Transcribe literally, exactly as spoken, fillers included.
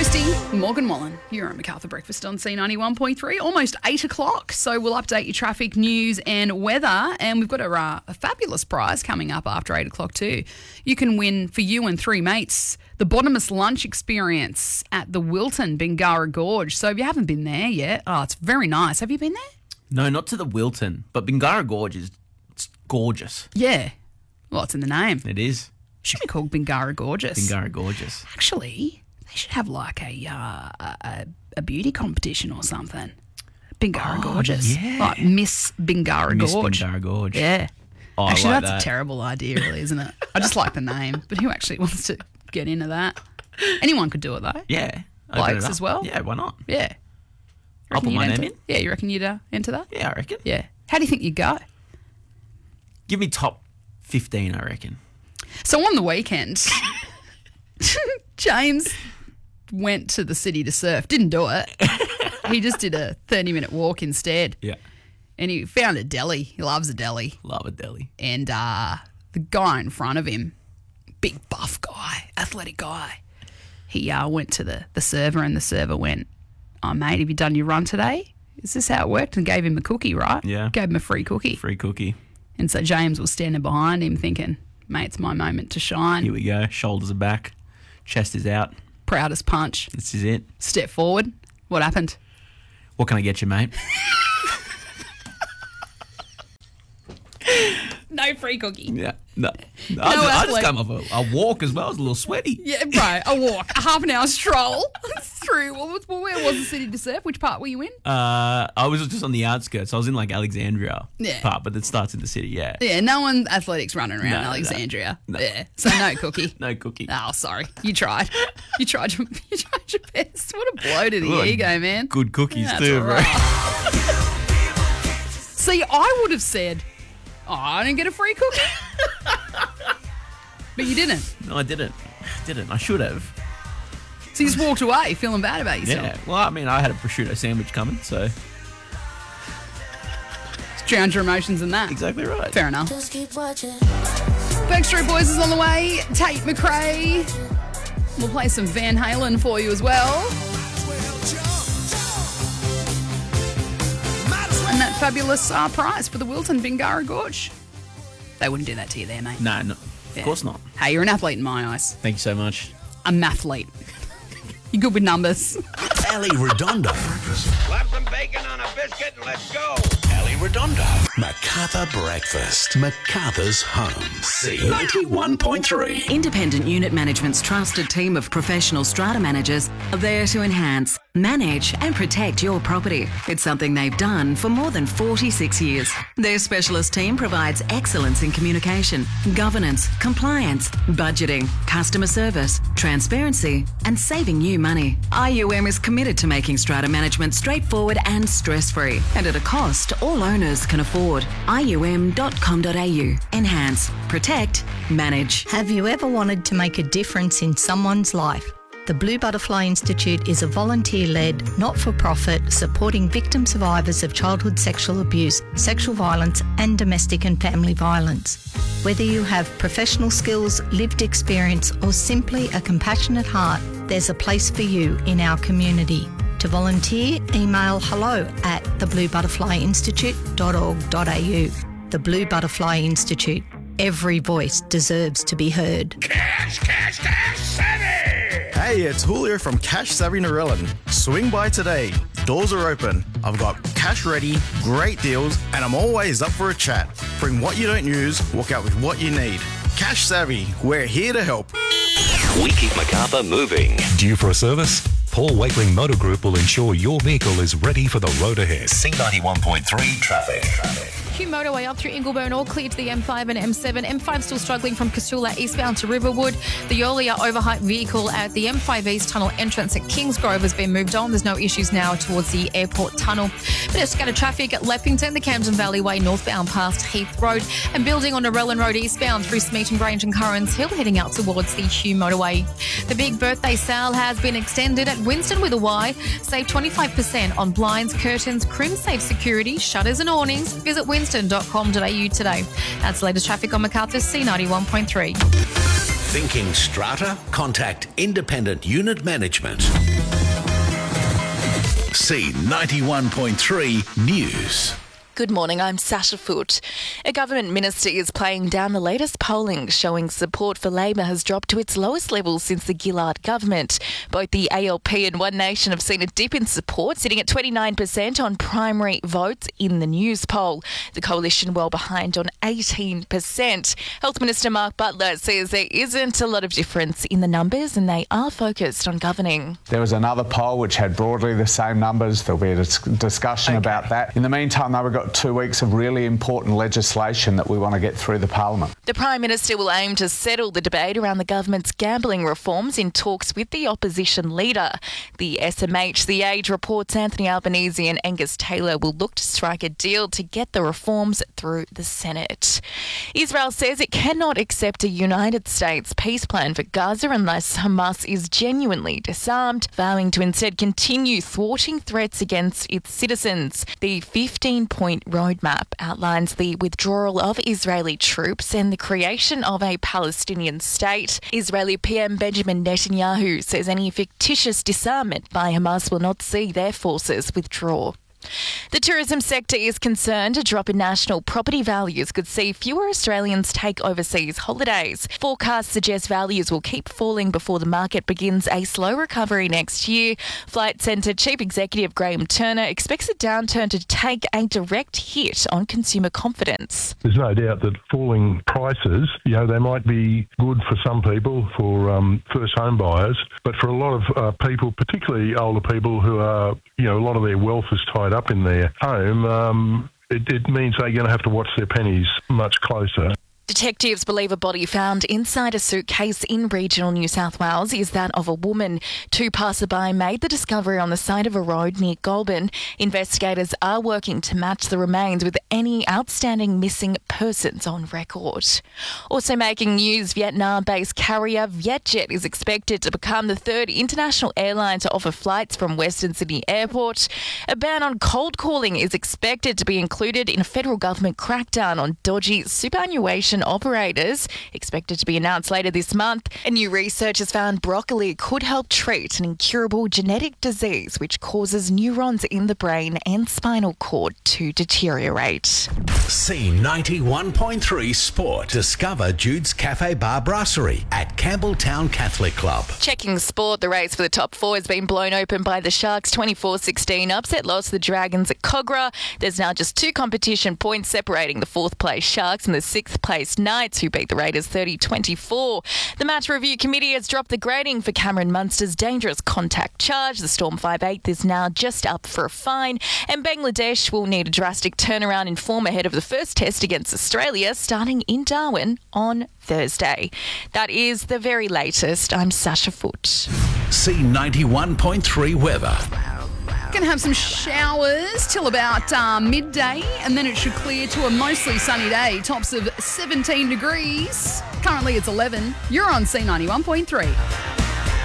Toasty, Morgan Wallen. You're on MacArthur Breakfast on C ninety-one point three, almost eight o'clock. So we'll update your traffic, news and weather. And we've got a, uh, a fabulous prize coming up after eight o'clock too. You can win for you and three mates the bottomless lunch experience at the Wilton Bingara Gorge. So if you haven't been there yet, oh, it's very nice. Have you been there? No, not to the Wilton, but Bingara Gorge is it's gorgeous. Yeah. Well, it's in the name. It is. Should be called Bingara Gorgeous. Bingara Gorgeous. Actually, they should have like a uh, a, a beauty competition or something. Bingara Oh, Gorgeous. yeah. Like Miss Bingara Miss Gorge. Bingara Gorge. Yeah. Oh, I actually, like that's that. a terrible idea, really, isn't it? I just like the name, but who actually wants to get into that? Anyone could do it, though. Yeah. Open Blokes it up. as well? Yeah, why not? Yeah. I'll Reckon put my you'd name enter- in. Yeah, you reckon you'd uh, enter that? Yeah, I reckon. Yeah. How do you think you'd go? Give me top fifteen, I reckon. So on the weekend, James went to the city to surf. Didn't do it. He just did a thirty-minute walk instead. Yeah. And he found a deli. He loves a deli. Love a deli. And uh, the guy in front of him, big buff guy, athletic guy, he uh, went to the, the server and the server went, "Oh, mate, have you done your run today? Is this how it worked?" And gave him a cookie, right? Yeah. Gave him a free cookie. Free cookie. And so James was standing behind him thinking, mate, it's my moment to shine. Here we go. Shoulders are back. Chest is out. Proudest punch. This is it. Step forward. What happened? What can I get you, mate? No free cookie. Yeah. No. no I, just, I just athlete. came off a, a walk as well. I was a little sweaty. Yeah, bro, a walk, a half an hour stroll through, what was, well, where was the city to surf? Which part were you in? Uh, I was just on the outskirts. I was in like Alexandria Yeah. part, but it starts in the city, yeah. Yeah, no one athletics running around No, no, Alexandria. no. Yeah, so no cookie. No cookie. Oh, sorry. You tried. You tried your, you tried your best. What a blow to the Look, ego, man. Good cookies That's too, right. bro. See, I would have said, oh, I didn't get a free cookie. But you didn't. No, I didn't. I didn't. I should have. So you just walked away feeling bad about yourself. Yeah. Well, I mean, I had a prosciutto sandwich coming, so Just drowned your emotions in that. exactly right. Fair enough. Just keep watching. Backstreet Boys is on the way. Tate McRae. We'll play some Van Halen for you as well. And that fabulous uh, prize for the Wilton Bingara Gorge. They wouldn't do that to you there, mate. No, no, Yeah. of course not. Hey, you're an athlete in my eyes. Thank you so much. A mathlete. You're good with numbers. Ali Redondo. Slap some bacon on a biscuit and let's go. Ali Redondo. MacArthur Breakfast. MacArthur's home. C ninety-one point three. Independent Unit Management's trusted team of professional strata managers are there to enhance, manage and protect your property. It's something they've done for more than forty-six years. Their specialist team provides excellence in communication, governance, compliance, budgeting, customer service, transparency and saving you money. I U M is committed to making strata management straightforward and stress-free and at a cost all owners can afford. I U M dot com dot A U. Enhance, protect, manage. Have you ever wanted to make a difference in someone's life? The Blue Butterfly Institute is a volunteer-led, not-for-profit, supporting victim survivors of childhood sexual abuse, sexual violence and domestic and family violence. Whether you have professional skills, lived experience or simply a compassionate heart, there's a place for you in our community. To volunteer, email hello at the blue butterfly institute dot org dot A U. The Blue Butterfly Institute. Every voice deserves to be heard. Cash, cash, cash, savvy! Hey, it's Julio from Cash Savvy Narellan. Swing by today. Doors are open. I've got cash ready, great deals, and I'm always up for a chat. Bring what you don't use, walk out with what you need. Cash Savvy, we're here to help. We keep MacArthur moving. Due for a service? Paul Wakeling Motor Group will ensure your vehicle is ready for the road ahead. C ninety-one point three traffic. Q motorway up through Ingleburn, all clear to the M five and M seven. M five still struggling from Casula eastbound to Riverwood. The Yolia overhyped vehicle at the M five East tunnel entrance at Kingsgrove has been moved on. There's no issues now towards the airport tunnel. Bit of scattered traffic at Leppington, the Camden Valley Way northbound past Heath Road, and building on Narellan Road eastbound through Smeaton Grange and Currans Hill, heading out towards the Q motorway. The big birthday sale has been extended at Winston with a Y. Save twenty-five percent on blinds, curtains, crimsafe security, shutters and awnings. Visit winston dot com dot A U today. That's the latest traffic on MacArthur C ninety-one point three. Thinking strata? Contact Independent Unit Management. C ninety-one point three News. Good morning, I'm Sasha Foote. A government minister is playing down the latest polling showing support for Labor has dropped to its lowest level since the Gillard government. Both the A L P and One Nation have seen a dip in support, sitting at twenty-nine percent on primary votes in the News poll. The coalition well behind on eighteen percent. Health Minister Mark Butler says there isn't a lot of difference in the numbers and they are focused on governing. There was another poll which had broadly the same numbers. There'll be a dis- discussion okay. about that. In the meantime, though, we've got two weeks of really important legislation that we want to get through the Parliament. The Prime Minister will aim to settle the debate around the government's gambling reforms in talks with the opposition leader. The S M H, The Age reports Anthony Albanese and Angus Taylor will look to strike a deal to get the reforms through the Senate. Israel says it cannot accept a United States peace plan for Gaza unless Hamas is genuinely disarmed, vowing to instead continue thwarting threats against its citizens. The fifteen-point roadmap outlines the withdrawal of Israeli troops and the creation of a Palestinian state. Israeli P M Benjamin Netanyahu says any fictitious disarmament by Hamas will not see their forces withdraw. The tourism sector is concerned a drop in national property values could see fewer Australians take overseas holidays. Forecasts suggest values will keep falling before the market begins a slow recovery next year. Flight Centre Chief Executive Graham Turner expects a downturn to take a direct hit on consumer confidence. There's no doubt that falling prices, you know, they might be good for some people, for um, first home buyers, but for a lot of uh, people, particularly older people who are, you know, a lot of their wealth is tied up in their home, um, it, it means they're going to have to watch their pennies much closer. Detectives believe a body found inside a suitcase in regional New South Wales is that of a woman. Two passerby made the discovery on the side of a road near Goulburn. Investigators are working to match the remains with any outstanding missing persons on record. Also making news, Vietnam-based carrier Vietjet is expected to become the third international airline to offer flights from Western Sydney Airport. A ban on cold calling is expected to be included in a federal government crackdown on dodgy superannuation operators, expected to be announced later this month. And new research has found broccoli could help treat an incurable genetic disease which causes neurons in the brain and spinal cord to deteriorate. C ninety-one point three Sport. Discover Jude's Cafe Bar Brasserie at Campbelltown Catholic Club. Checking sport, the race for the top four has been blown open by the Sharks twenty-four sixteen. Upset loss to the Dragons at Cogra. There's now just two competition points separating the fourth place Sharks and the sixth place Knights, who beat the Raiders thirty twenty-four. The match review committee has dropped the grading for Cameron Munster's dangerous contact charge. The Storm five eighth is now just up for a fine, and Bangladesh will need a drastic turnaround in form ahead of the first test against Australia starting in Darwin on Thursday. That is the very latest. I'm Sasha Foote. C ninety-one point three weather. Going to have some showers till about uh, midday, and then it should clear to a mostly sunny day. Tops of seventeen degrees. Currently it's eleven. You're on C ninety-one point three.